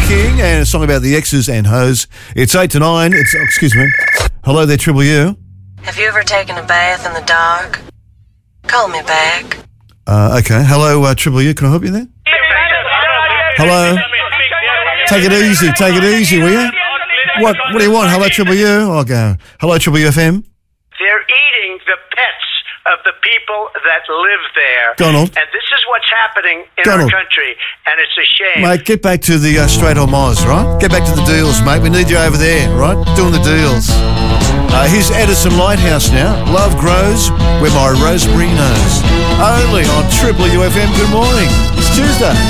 King and a song about the X's and Hoes. It's 8 to 9. Excuse me. Hello there, Triple U. Have you ever taken a bath in the dark? Call me back. Okay. Hello, Triple U. Can I help you there? Hello. Take it easy, will you? What do you want? Hello, Triple U. I'll go. Hello, Triple U FM. They're eating the pets of the people that live there. Donald. And this is what's happening in our country, and it's a shame. Mate, get back to the Straight on Moz, right? Get back to the deals, mate. We need you over there, right? Doing the deals. Here's Edison Lighthouse now. Love grows where my rosemary knows. Only on Triple UFM. Good morning. It's Tuesday.